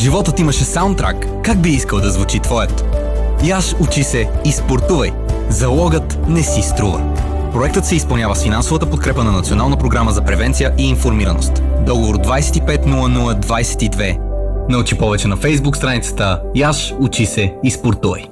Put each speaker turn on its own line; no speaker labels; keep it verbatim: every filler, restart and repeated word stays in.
животът имаше саундтрак, как би искал да звучи твоят? Яш, учи се и спортувай. Залогът не си струва. Проектът се изпълнява с финансовата подкрепа на Национална програма за превенция и информираност. Договор двайсет и пет нула нула двайсет и две. Научи повече на Фейсбук страницата Яш, учи се и спортувай.